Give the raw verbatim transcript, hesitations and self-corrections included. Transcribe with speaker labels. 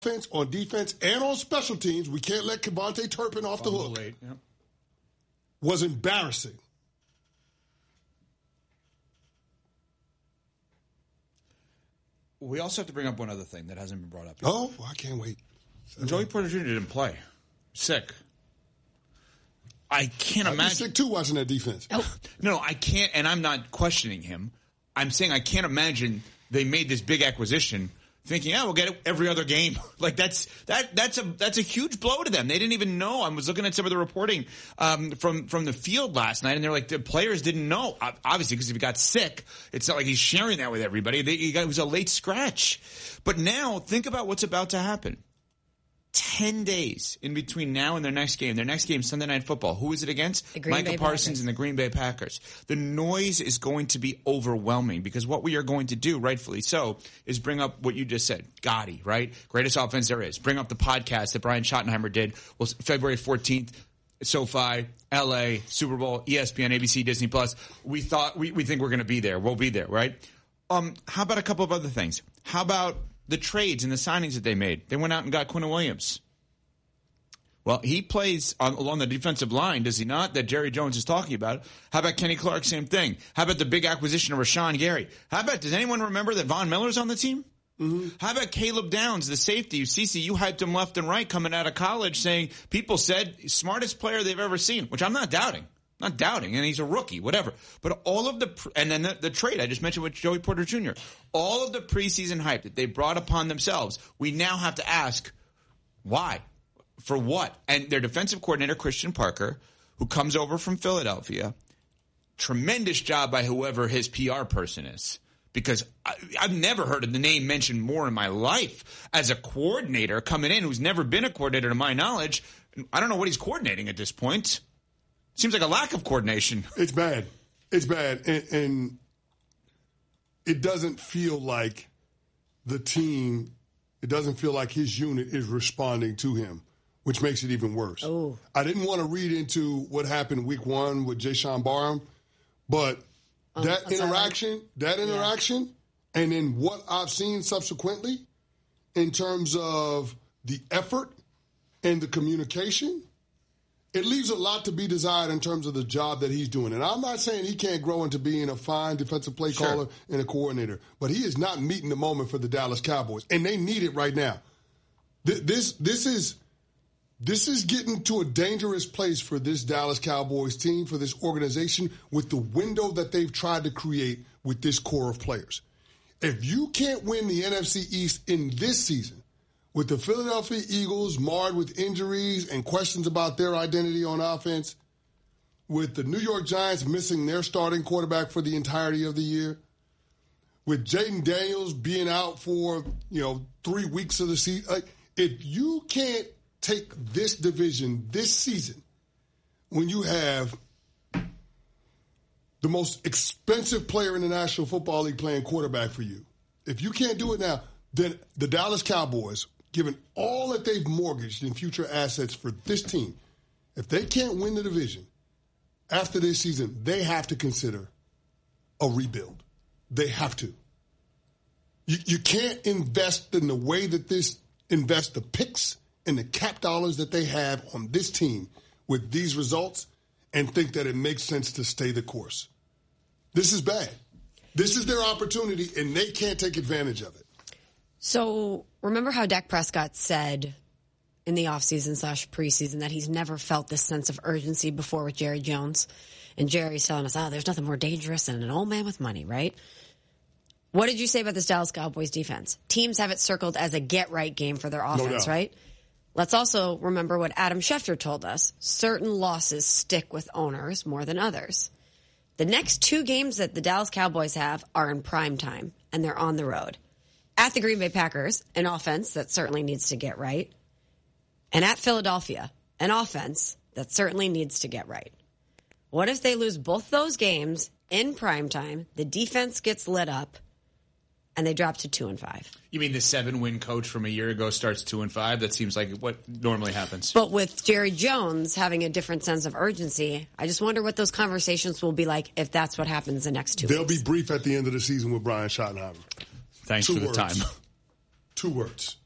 Speaker 1: offense, on defense, and on special teams, we can't let Kevontae Turpin off the hook,
Speaker 2: late, yep.
Speaker 1: was embarrassing.
Speaker 2: We also have to bring up one other thing that hasn't been brought up yet.
Speaker 1: Oh, well, I can't wait.
Speaker 2: Joey Porter Junior didn't play. Sick. I can't
Speaker 1: I'd
Speaker 2: imagine.
Speaker 1: be sick too watching that defense.
Speaker 2: Oh. No, I can't, and I'm not questioning him. I'm saying I can't imagine they made this big acquisition thinking, "Yeah, we'll get it every other game." Like that's that that's a that's a huge blow to them. They didn't even know. I was looking at some of the reporting um, from from the field last night, and they're like, the players didn't know. Obviously, because if he got sick, it's not like he's sharing that with everybody. They, he got, it was a late scratch. But now, think about what's about to happen. Ten days in between now and their next game. Their next game, Sunday Night Football. Who is it against? Micah Parsons and the Green Bay Packers. The noise is going to be overwhelming because what we are going to do, rightfully so, is bring up what you just said. Gotti, right? Greatest offense there is. Bring up the podcast that Brian Schottenheimer did. Well, February fourteenth, SoFi, L A, Super Bowl, E S P N, A B C, Disney Plus. We thought, we, we think we're going to be there. We'll be there, right? Um, how about a couple of other things? How about the trades and the signings that they made? They went out and got Quinn Williams. Well, he plays on, along the defensive line, does he not, that Jerry Jones is talking about? How about Kenny Clark? Same thing. How about the big acquisition of Rashawn Gary? How about, does anyone remember that Von Miller's on the team? Mm-hmm. How about Caleb Downs, the safety? Cece, you hyped him left and right coming out of college saying, people said, smartest player they've ever seen, which I'm not doubting. Not doubting, and he's a rookie, whatever. But all of the – and then the, the trade I just mentioned with Joey Porter Junior, all of the preseason hype that they brought upon themselves, we now have to ask why, for what? And their defensive coordinator, Christian Parker, who comes over from Philadelphia, tremendous job by whoever his P R person is. Because I, I've never heard of the name mentioned more in my life as a coordinator coming in who's never been a coordinator to my knowledge. I don't know what he's coordinating at this point. Seems like a lack of coordination.
Speaker 1: It's bad. It's bad. And, and it doesn't feel like the team, it doesn't feel like his unit is responding to him, which makes it even worse.
Speaker 3: Oh.
Speaker 1: I didn't want to read into what happened week one with Jayshawn Barham, but oh, that interaction, that, that interaction, yeah. and then what I've seen subsequently in terms of the effort and the communication, it leaves a lot to be desired in terms of the job that he's doing. And I'm not saying he can't grow into being a fine defensive play
Speaker 2: sure.
Speaker 1: caller and a coordinator, but he is not meeting the moment for the Dallas Cowboys, and they need it right now. This this is this is getting to a dangerous place for this Dallas Cowboys team, for this organization, with the window that they've tried to create with this core of players. If you can't win the N F C East in this season, with the Philadelphia Eagles marred with injuries and questions about their identity on offense, with the New York Giants missing their starting quarterback for the entirety of the year, with Jaden Daniels being out for, you know, three weeks of the season, like, if you can't take this division this season when you have the most expensive player in the National Football League playing quarterback for you, if you can't do it now, then the Dallas Cowboys, given all that they've mortgaged in future assets for this team, if they can't win the division after this season, they have to consider a rebuild. They have to. You, you can't invest in the way that this invest the picks and the cap dollars that they have on this team with these results and think that it makes sense to stay the course. This is bad. This is their opportunity, and they can't take advantage of it.
Speaker 3: So remember how Dak Prescott said in the offseason slash preseason that he's never felt this sense of urgency before with Jerry Jones? And Jerry's telling us, oh, there's nothing more dangerous than an old man with money, right? What did you say about this Dallas Cowboys defense? Teams have it circled as a get-right game for their offense, no right? Let's also remember what Adam Schefter told us. Certain losses stick with owners more than others. The next two games that the Dallas Cowboys have are in prime time, and they're on the road. At the Green Bay Packers, an offense that certainly needs to get right. And at Philadelphia, an offense that certainly needs to get right. What if they lose both those games in primetime, the defense gets lit up, and they drop to two and five?
Speaker 2: You mean the seven-win coach from a year ago starts two and five? That seems like what normally happens.
Speaker 3: But with Jerry Jones having a different sense of urgency, I just wonder what those conversations will be like if that's what happens the next two
Speaker 1: They'll
Speaker 3: weeks.
Speaker 1: be brief at the end of the season with Brian Schottenheimer.
Speaker 2: Thanks
Speaker 1: Two
Speaker 2: for the
Speaker 1: words.
Speaker 2: time.
Speaker 1: Two words.